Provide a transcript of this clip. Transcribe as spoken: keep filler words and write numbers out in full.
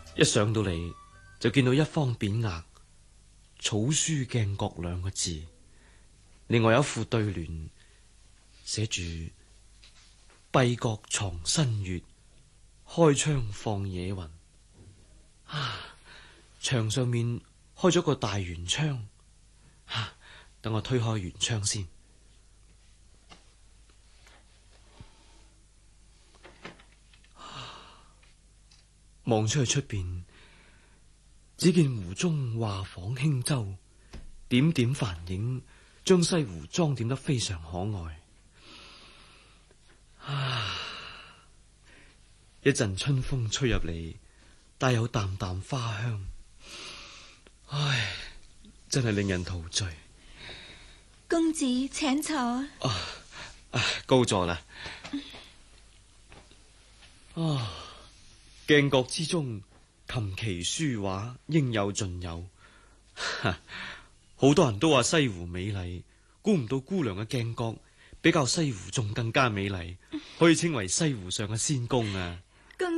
一上到嚟就見到一方匾額“草書鏡閣”兩個字，另外有一副對聯寫住“閉閣藏新月，開窗放野雲”。啊！牆上面開咗個大圓窗，啊！等我推開圓窗先。望出去出邊，只見湖中畫舫輕舟，點點帆影將西湖裝點得非常可愛。啊！一陣春風吹入嚟，帶有淡淡花香。唉，真係令人陶醉。 公子請坐。 啊啊，高座啦。啊！鏡閣之中，琴棋書畫應有盡有。好多人都話西湖美麗，估唔到姑娘嘅鏡閣比較西湖仲更加美麗，可以稱為西湖上嘅仙宮啊！